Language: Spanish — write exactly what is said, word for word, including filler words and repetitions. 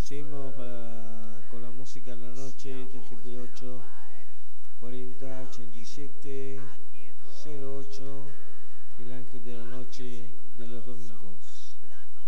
Seguimos para, con la música de la noche, T G P ocho cuarenta ochenta y siete cero ocho, el ángel de la noche de los domingos.